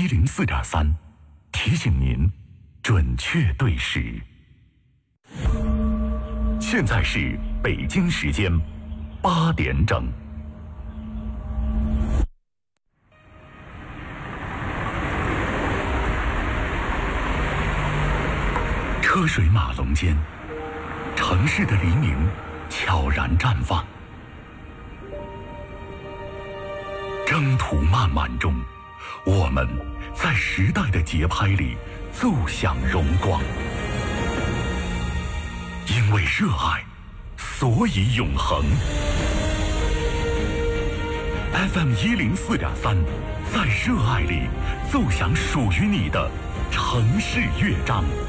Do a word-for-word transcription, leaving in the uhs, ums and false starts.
一零四点三提醒您准确对时。现在是北京时间八点整。车水马龙间，城市的黎明悄然绽放。征途漫漫中，我们在时代的节拍里奏响荣光。因为热爱，所以永恒。F M 一零四点三，在热爱里奏响属于你的城市乐章。